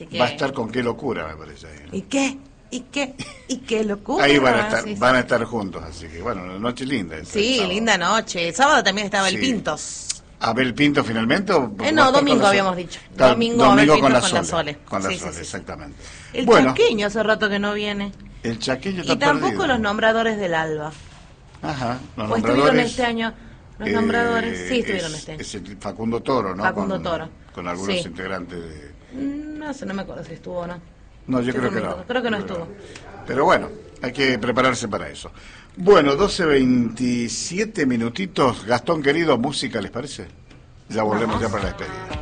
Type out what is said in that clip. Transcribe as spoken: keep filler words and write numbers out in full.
que... Va a estar con Qué Locura, me parece. Ahí, ¿no? ¿Y qué? ¿Y qué? ¿Y qué locura? Ahí van a estar, Sí, sí. van a estar juntos, así que bueno, una noche linda. esta, el Sí, sábado. linda noche. El sábado también estaba Sí. el Pintos. ¿Abel Pinto finalmente? O Eh, va a no, estar con domingo la Sole? habíamos dicho. Claro, Domingo, domingo Abel con, la Pinto con la Sole. Sole. Con la Sí, sí, Sole, sí. exactamente. El Bueno, chaqueño hace rato que no viene. el chaqueño está Y tampoco perdido. los nombradores del Alba. Ajá, los ¿O estuvieron nombradores. este año? Los eh, nombradores, sí, estuvieron es, este año. Es el Facundo Toro, ¿no? Facundo con, Toro. Con algunos Sí. integrantes de... Mm, No sé, no me acuerdo si estuvo o no. No, yo Estoy creo que conmigo. no. Creo que no Yo estuvo. Pero bueno, hay que prepararse para eso. Bueno, doce veintisiete minutitos. Gastón, querido, música, ¿les parece? Ya volvemos Vamos. ya para la despedida.